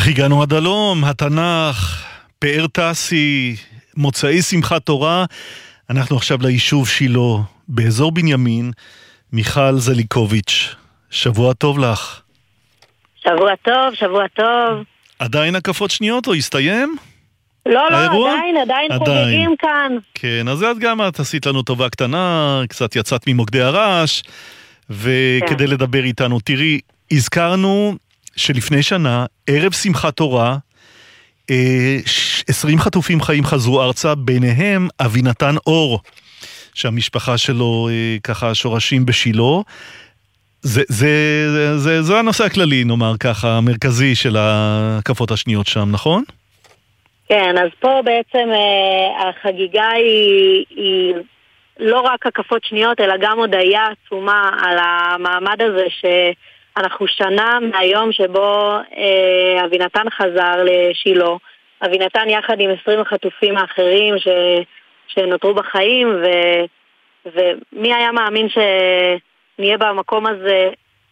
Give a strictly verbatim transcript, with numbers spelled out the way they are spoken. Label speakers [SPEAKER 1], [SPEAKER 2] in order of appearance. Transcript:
[SPEAKER 1] איך הגענו עד הלום, התנ"ך, פאר תסי, מוצאי שמחת תורה. אנחנו עכשיו ליישוב שילה, באזור בנימין. מיכל זליקוביץ', שבוע טוב לך.
[SPEAKER 2] שבוע טוב, שבוע טוב.
[SPEAKER 1] עדיין הקפות שניות או הסתיים?
[SPEAKER 2] לא, לא,
[SPEAKER 1] האירוע?
[SPEAKER 2] עדיין, עדיין חוגגים כאן.
[SPEAKER 1] כן, אז את גם את עשית לנו טובה קטנה, קצת יצאת ממוקדי הרעש, וכדי כן. לדבר איתנו, תראי, הזכרנו שלפני שנה, ערב שמחת תורה, עשרים חטופים חיים חזרו ארצה, ביניהם אבינתן אור, שהמשפחה שלו ככה שורשים בשילה. זה, זה, זה, זה, זה הנושא הכללי, נאמר ככה, המרכזי של הקפות השניות שם, נכון?
[SPEAKER 2] כן, אז פה בעצם אה, החגיגה היא, היא לא רק הקפות שניות, אלא גם הודעה עצומה על המעמד הזה שאנחנו שנה מהיום שבו אה, אבינתן חזר לשילה. אבינתן יחד עם עשרים החטופים האחרים ש, שנותרו בחיים, ו, ומי היה מאמין שנהיה במקום הזה